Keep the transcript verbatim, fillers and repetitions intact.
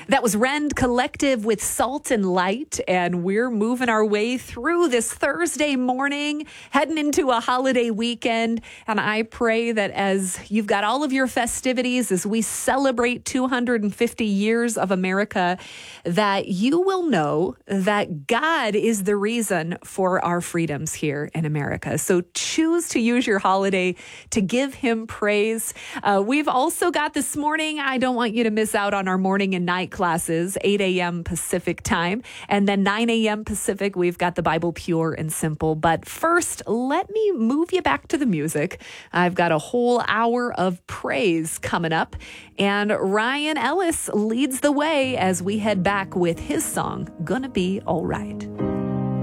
That was Rend Collective with Salt and Light, and we're moving our way through this Thursday morning, heading into a holiday weekend. And I pray that as you've got all of your festivities, as we celebrate two hundred fifty years of America, that you will know that God is the reason for our freedoms here in America. So choose to use your holiday to give him praise. Uh, we've also got this morning, I don't want you to miss out on our morning and night classes, eight a.m. Pacific time, and then nine a.m. Pacific, we've got the Bible Pure and Simple. But first, let me move you back to the music. I've got a whole hour of praise coming up, and Ryan Ellis leads the way as we head back with his song, Gonna Be All Right.